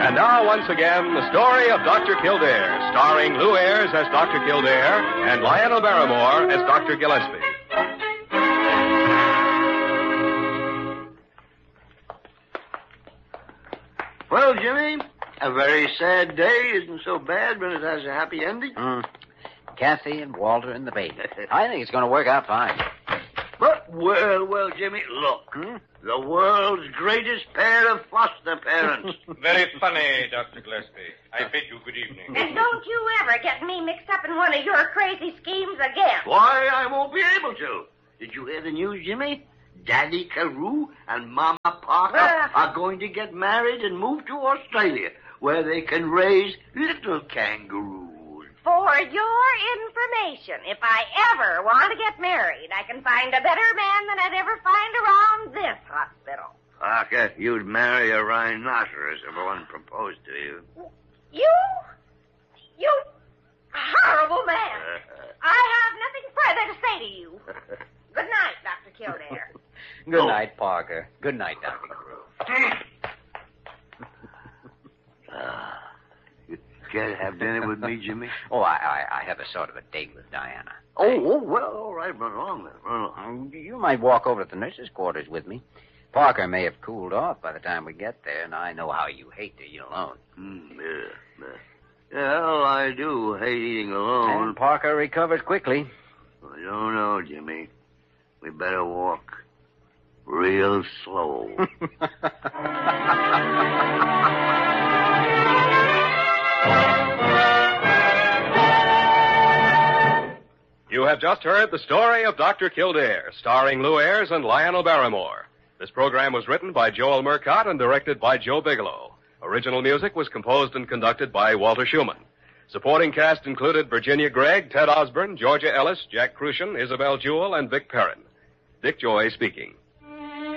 And now, once again, the story of Dr. Kildare, starring Lou Ayres as Dr. Kildare and Lionel Barrymore as Dr. Gillespie. Well, Jimmy, a very sad day isn't so bad when it has a happy ending. Kathy and Walter and the baby. I think it's going to work out fine. But, well, Jimmy, look. The world's greatest pair of foster parents. Very funny, Dr. Gillespie. I bid you good evening. And don't you ever get me mixed up in one of your crazy schemes again. Why, I won't be able to. Did you hear the news, Jimmy? Daddy Carew and Mama Parker are going to get married and move to Australia, where they can raise little kangaroos. For your information, if I ever want to get married, I can find a better man than I'd ever find around this hospital. Parker, you'd marry a rhinoceros if one proposed to you. You horrible man. I have nothing further to say to you. Good night, Dr. Kildare. Good night, Parker. Good night, Dr. Carew. You care to have dinner with me, Jimmy? Oh, I have a sort of a date with Diana. Oh, well, all right, run along then. Run along. You might walk over to the nurse's quarters with me. Parker may have cooled off by the time we get there, and I know how you hate to eat alone. Well, I do hate eating alone. And Parker recovers quickly. I don't know, Jimmy. We better walk real slow. You have just heard the story of Dr. Kildare, starring Lou Ayres and Lionel Barrymore. This program was written by Joel Murcott and directed by Joe Bigelow. Original music was composed and conducted by Walter Schumann. Supporting cast included Virginia Gregg, Ted Osborne, Georgia Ellis, Jack Crucian, Isabel Jewell, and Vic Perrin. Dick Joy speaking.